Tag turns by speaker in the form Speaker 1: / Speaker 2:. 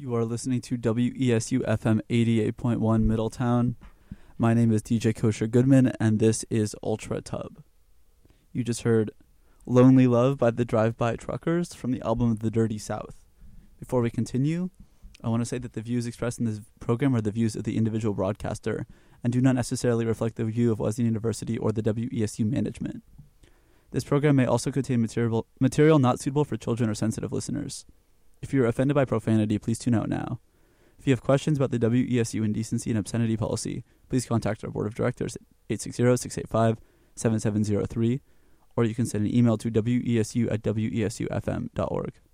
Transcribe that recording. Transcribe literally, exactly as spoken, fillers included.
Speaker 1: You are listening to W E S U F M eighty-eight point one Middletown. My name is D J Kosher Goodman, and this is Ultra Tub. You just heard Lonely Love by the Drive-By Truckers from the album The Dirty South. Before we continue, I want to say that the views expressed in this program are the views of the individual broadcaster and do not necessarily reflect the view of Wesleyan University or the W E S U management. This program may also contain material, material not suitable for children or sensitive listeners. If you are offended by profanity, please tune out now. If you have questions about the W E S U indecency and obscenity policy, please contact our board of directors at eight six zero, six eight five, seven seven zero three, or you can send an email to wesu at w e s u f m dot org.